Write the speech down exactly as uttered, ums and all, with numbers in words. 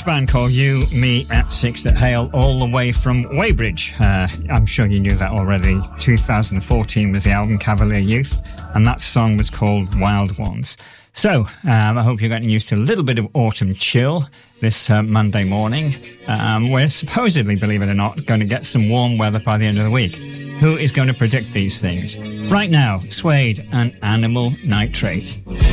band called You, Me at Six that hail all the way from Weybridge. Uh, I'm sure you knew that already. two thousand fourteen was the album Cavalier Youth, and that song was called Wild Ones. So, um, I hope you're getting used to a little bit of autumn chill this uh, Monday morning. Um, we're supposedly, believe it or not, going to get some warm weather by the end of the week. Who is going to predict these things? Right now, Suede and Animal Nitrate.